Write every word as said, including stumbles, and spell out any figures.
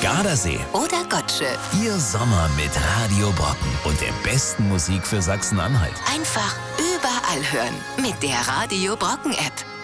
Gardasee oder Gottsche. Ihr Sommer mit Radio Brocken und der besten Musik für Sachsen-Anhalt. Einfach überall hören mit der Radio Brocken App.